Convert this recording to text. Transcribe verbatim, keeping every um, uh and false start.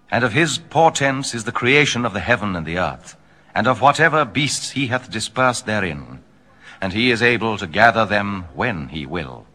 And of his portents is the creation of the heaven and the earth, and of whatever beasts he hath dispersed therein. And he is able to gather them when he will.